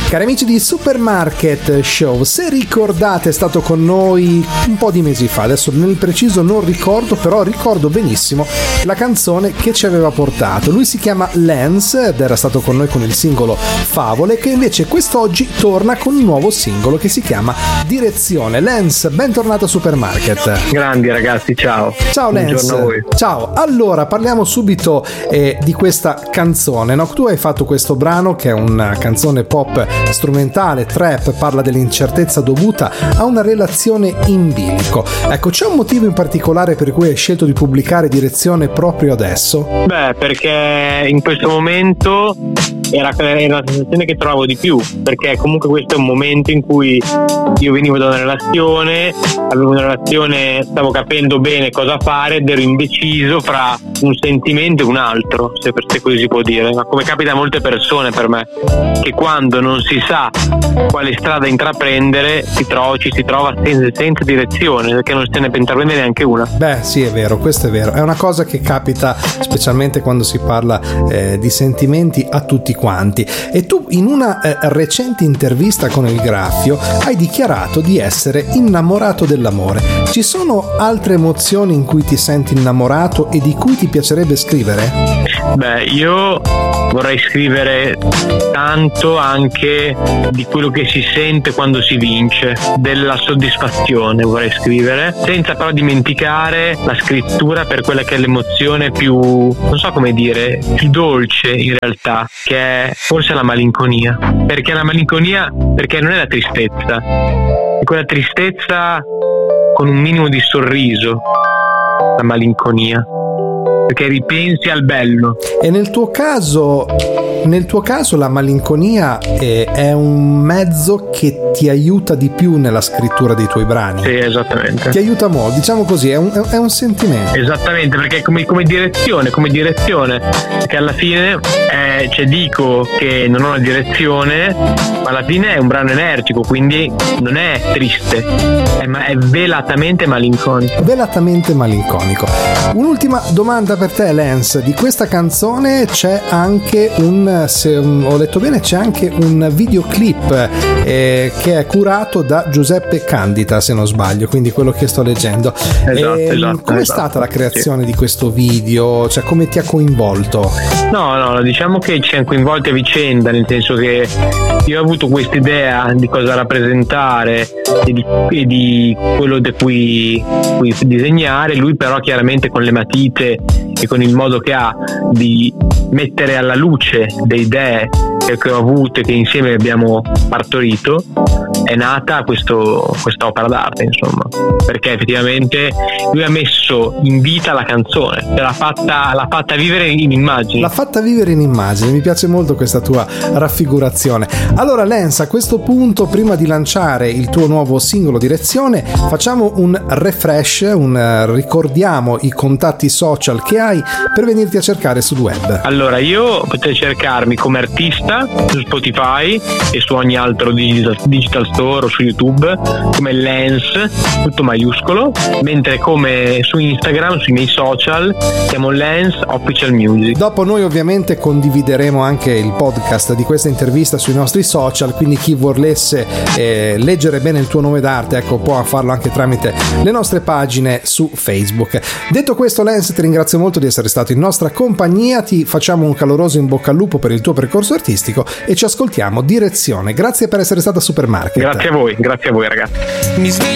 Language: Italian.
Cari amici di Supermarket Show, se ricordate è stato con noi un po' di mesi fa, adesso nel preciso non ricordo, però ricordo benissimo la canzone che ci aveva portato. Lui si chiama Lance ed era stato con noi con il singolo Favole, che invece quest'oggi torna con un nuovo singolo che si chiama Direzione. Lance, bentornato a Supermarket. Grandi ragazzi, ciao. Ciao Lance. Buongiorno a voi. Ciao, allora parliamo subito di questa canzone, no? Tu hai fatto questo brano che è una canzone pop strumentale, trap, parla dell'incertezza dovuta a una relazione in bilico. Ecco, c'è un motivo in particolare per cui hai scelto di pubblicare Direzione proprio adesso? Beh, perché in questo momento era la sensazione che trovavo di più, perché comunque questo è un momento in cui io venivo da una relazione, avevo una relazione, stavo capendo bene cosa fare ed ero indeciso fra un sentimento e un altro, se così si può dire, ma come capita a molte persone, per me, che quando non si sa quale strada intraprendere ci si trova senza direzione, perché non se ne può intraprendere neanche una. Beh sì, è vero, questo è vero, è una cosa che capita specialmente quando si parla di sentimenti a tutti quanti. E tu in una recente intervista con il Graffio hai dichiarato di essere innamorato dell'amore. Ci sono altre emozioni in cui ti senti innamorato e di cui ti piacerebbe scrivere? Beh, io vorrei scrivere tanto anche di quello che si sente quando si vince, della soddisfazione vorrei scrivere, senza però dimenticare la scrittura per quella che è l'emozione più, non so come dire, più dolce in realtà, che è forse la malinconia. Perché la malinconia, perché non è la tristezza, è quella tristezza con un minimo di sorriso, la malinconia, perché ripensi al bello. E nel tuo caso la malinconia è un mezzo che ti aiuta di più nella scrittura dei tuoi brani. Sì, esattamente. Ti aiuta molto, diciamo così, è un sentimento. Esattamente, perché come direzione, perché alla fine dico che non ho una direzione, ma alla fine è un brano energico, quindi non è triste, ma è velatamente malinconico. Velatamente malinconico. Un'ultima domanda per te, Lance. Di questa canzone c'è anche se ho letto bene, c'è anche un videoclip che è curato da Giuseppe Candita, se non sbaglio, quindi quello che sto leggendo. Esatto. Com'è stata la creazione di questo video? Cioè, come ti ha coinvolto? No, diciamo che ci siamo coinvolti a vicenda, nel senso che io ho avuto questa idea di cosa rappresentare e di quello di cui disegnare, lui però chiaramente con le matite e con il modo che ha di mettere alla luce le idee che ho avuto e che insieme abbiamo partorito, è nata quest'opera d'arte, insomma, perché effettivamente lui ha messo in vita la canzone, l'ha fatta vivere in immagini. L'ha fatta vivere in immagini, mi piace molto questa tua raffigurazione. Allora Lance, a questo punto, prima di lanciare il tuo nuovo singolo Direzione, facciamo un refresh, ricordiamo i contatti social che hai per venirti a cercare sul web. Allora, io potete cercarmi come artista su Spotify e su ogni altro digital store o su YouTube come Lance, tutto maiuscolo, mentre come su Instagram, sui miei social, siamo Lance Official Music. Dopo noi ovviamente condivideremo anche il podcast di questa intervista sui nostri social, quindi chi volesse leggere bene il tuo nome d'arte, ecco, può farlo anche tramite le nostre pagine su Facebook. Detto questo, Lance, ti ringrazio molto di essere stato in nostra compagnia, ti facciamo un caloroso in bocca al lupo per il tuo percorso artistico e ci ascoltiamo Direzione. Grazie per essere stata a Supermarket. Grazie a voi ragazzi.